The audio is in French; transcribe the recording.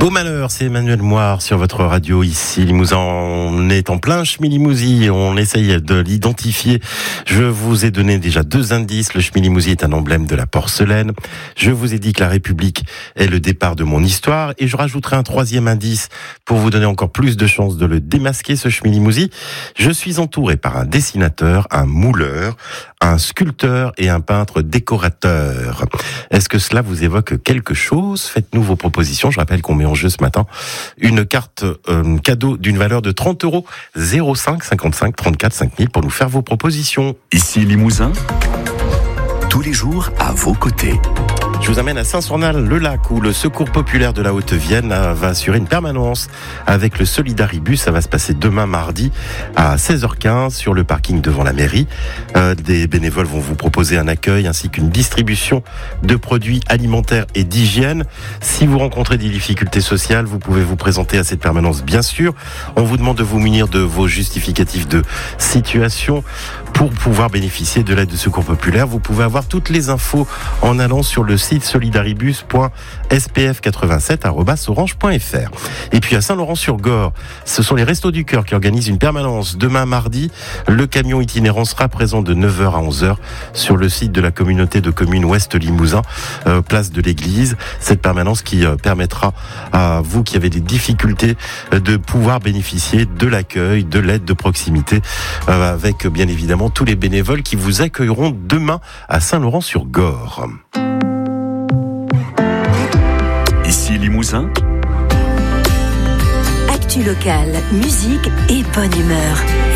Beau malheur, c'est Emmanuel Moire sur votre radio ici. Limousin, on est en plein Schmilimousi, on essaye de l'identifier. Je vous ai donné déjà 2 indices. Le Schmilimousi est un emblème de la porcelaine. Je vous ai dit que la République est le départ de mon histoire. Et je rajouterai un 3e indice pour vous donner encore plus de chances de le démasquer, ce Schmilimousi. Je suis entouré par un dessinateur, un mouleur, un sculpteur et un peintre décorateur. Est-ce que cela vous évoque quelque chose? Faites-nous vos propositions. Je rappelle qu'on met en jeu ce matin une carte cadeau d'une valeur de 30 €, 05 55 34 5000 pour nous faire vos propositions. Ici Limousin, tous les jours à vos côtés. Je vous amène à Saint-Sornal-le-Lac où le Secours populaire de la Haute-Vienne va assurer une permanence avec le Solidaribus. Ça va se passer demain mardi à 16h15 sur le parking devant la mairie. Des bénévoles vont vous proposer un accueil ainsi qu'une distribution de produits alimentaires et d'hygiène. Si vous rencontrez des difficultés sociales, vous pouvez vous présenter à cette permanence, bien sûr. On vous demande de vous munir de vos justificatifs de situation pour pouvoir bénéficier de l'aide de Secours populaire. Vous pouvez avoir toutes les infos en allant sur le site solidaribus.spf87@orange.fr. Et puis à Saint-Laurent-sur-Gorre, ce sont les Restos du Cœur qui organisent une permanence demain mardi. Le camion itinérant sera présent de 9h à 11h sur le site de la communauté de communes Ouest Limousin, place de l'église. Cette permanence qui permettra à vous qui avez des difficultés de pouvoir bénéficier de l'accueil, de l'aide de proximité, avec bien évidemment tous les bénévoles qui vous accueilleront demain à Saint-Laurent-sur-Gorre. Ici Limousin, actu locale, musique et bonne humeur.